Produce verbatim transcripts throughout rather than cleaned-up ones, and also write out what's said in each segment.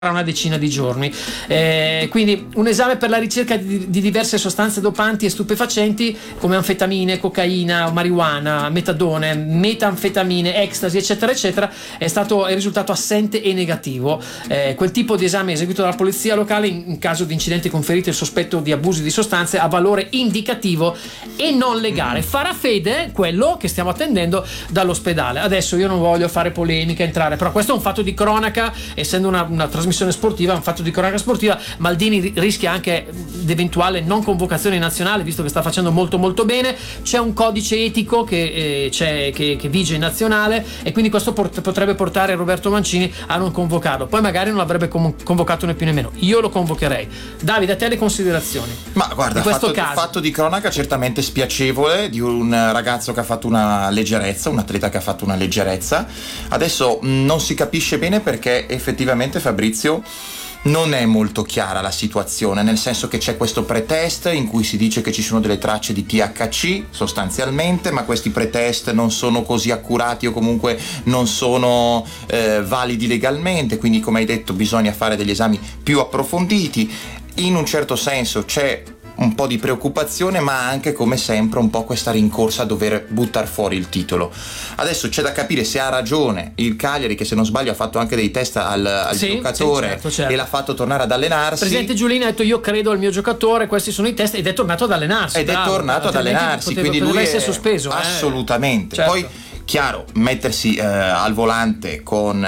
una decina di giorni. Eh, quindi un esame per la ricerca di, di diverse sostanze dopanti e stupefacenti come anfetamine, cocaina, marijuana, metadone, metanfetamine, ecstasy, eccetera eccetera, è stato è risultato assente e negativo. Eh, quel tipo di esame eseguito dalla polizia locale in, in caso di incidenti con ferite e sospetto di abusi di sostanze ha valore indicativo e non legale. Farà fede quello che stiamo attendendo dall'ospedale. Adesso io non voglio fare polemica, entrare, però questo è un fatto di cronaca, essendo una, una trasmissione sportiva, un fatto di cronaca sportiva. Maldini rischia anche d'eventuale non convocazione nazionale, visto che sta facendo molto molto bene. C'è un codice etico che, eh, c'è, che, che vige in nazionale, e quindi questo port- potrebbe portare Roberto Mancini a non convocarlo. Poi magari non l'avrebbe com- convocato né più né meno. Io lo convocherei. Davide, a te le considerazioni. Ma guarda, di questo fatto, caso. fatto di cronaca certamente spiacevole, di un ragazzo che ha fatto una leggerezza, un atleta che ha fatto una leggerezza. Adesso mh, non si capisce bene perché effettivamente Fabrizio non è molto chiara la situazione, nel senso che c'è questo pretest in cui si dice che ci sono delle tracce di T H C sostanzialmente, ma questi pretest non sono così accurati o comunque non sono eh, validi legalmente, quindi come hai detto bisogna fare degli esami più approfonditi. In un certo senso c'è un po' di preoccupazione, ma anche come sempre un po' questa rincorsa a dover buttare fuori il titolo. Adesso c'è da capire se ha ragione il Cagliari, che se non sbaglio ha fatto anche dei test al, al sì, giocatore, sì, certo, certo. E l'ha fatto tornare ad allenarsi. Il presidente Giulini ha detto: io credo al mio giocatore, questi sono i test, ed è tornato ad allenarsi. Ed bravo, è tornato ad allenarsi, poteva, quindi lui essere sospeso. Assolutamente. Eh. Certo. Poi chiaro, mettersi eh, al volante con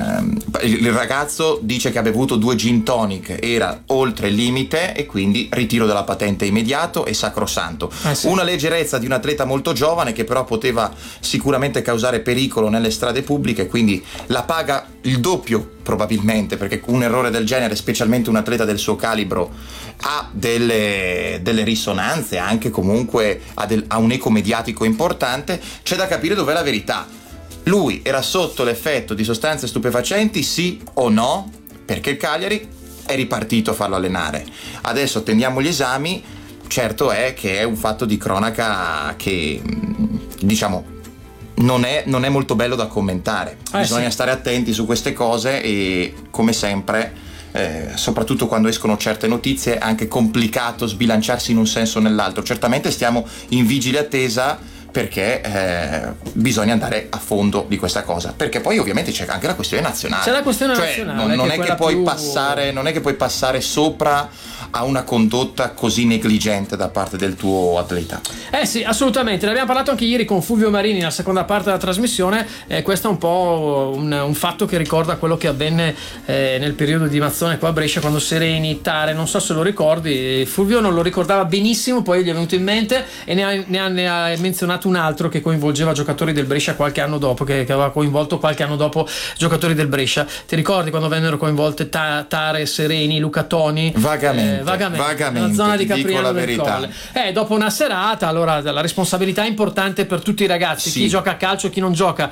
eh, il ragazzo dice che ha bevuto due gin tonic, era oltre il limite e quindi ritiro della patente immediato e sacrosanto. Eh sì. Una leggerezza di un atleta molto giovane che però poteva sicuramente causare pericolo nelle strade pubbliche, quindi la paga il doppio probabilmente, perché un errore del genere, specialmente un atleta del suo calibro, ha delle, delle risonanze, anche comunque ha, del, ha un eco mediatico importante. C'è da capire dov'è la verità. Lui era sotto l'effetto di sostanze stupefacenti, sì o no? Perché il Cagliari è ripartito a farlo allenare. Adesso attendiamo gli esami. Certo è che è un fatto di cronaca che, diciamo, non è, non è molto bello da commentare. Eh, Bisogna sì. stare attenti su queste cose e, come sempre, Eh, soprattutto quando escono certe notizie, è anche complicato sbilanciarsi in un senso o nell'altro. Certamente stiamo in vigile attesa, perché eh, bisogna andare a fondo di questa cosa, perché poi ovviamente c'è anche la questione nazionale. C'è la questione cioè, nazionale. Non, non, che è che puoi più... passare, non è che puoi passare sopra a una condotta così negligente da parte del tuo atleta. Eh sì, assolutamente. Ne abbiamo parlato anche ieri con Fulvio Marini nella seconda parte della trasmissione. Eh, questo è un po' un, un fatto che ricorda quello che avvenne eh, nel periodo di Mazzone qua a Brescia, quando Sereni, Tare, non so se lo ricordi, Fulvio non lo ricordava benissimo, poi gli è venuto in mente e ne ha, ne ha, ne ha menzionato un altro che coinvolgeva giocatori del Brescia qualche anno dopo, che, che aveva coinvolto qualche anno dopo giocatori del Brescia. Ti ricordi quando vennero coinvolte ta, Tare, Sereni, Luca Toni? Vagamente. Eh, vagamente, vagamente, nella zona di Capriano del verità. Colle. Eh, dopo una serata, allora la responsabilità è importante per tutti i ragazzi, sì. Chi gioca a calcio, chi non gioca.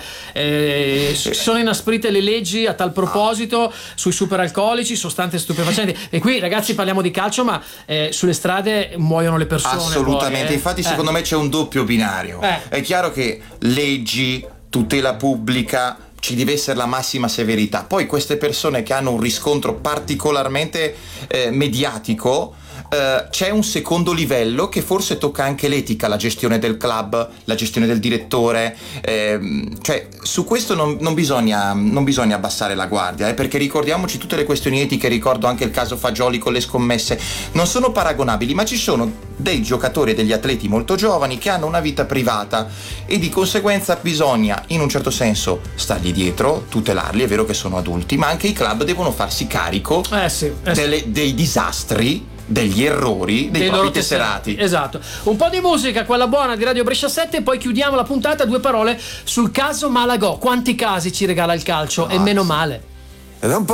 Eh, si sono inasprite le leggi a tal proposito sui superalcolici, sostanze stupefacenti. E qui, ragazzi, parliamo di calcio, ma eh, sulle strade muoiono le persone. Assolutamente. Poi, eh. Infatti, eh. secondo me c'è un doppio binario. Eh. È chiaro che leggi, tutela pubblica, ci deve essere la massima severità. Poi queste persone che hanno un riscontro particolarmente eh, mediatico, Uh, c'è un secondo livello che forse tocca anche l'etica, la gestione del club, la gestione del direttore, eh, cioè su questo non, non bisogna non bisogna abbassare la guardia, eh, perché ricordiamoci tutte le questioni etiche. Ricordo anche il caso Fagioli con le scommesse, non sono paragonabili, ma ci sono dei giocatori e degli atleti molto giovani che hanno una vita privata e di conseguenza bisogna in un certo senso stargli dietro, tutelarli. È vero che sono adulti, ma anche i club devono farsi carico eh sì, eh delle, sì. dei disastri, degli errori, dei, dei propri tesserati. Esatto. Un po' di musica, quella buona di Radio Brescia sette, e poi chiudiamo la puntata. Due parole sul caso Malagò. Quanti casi ci regala il calcio? No, e meno male. Ed è un po'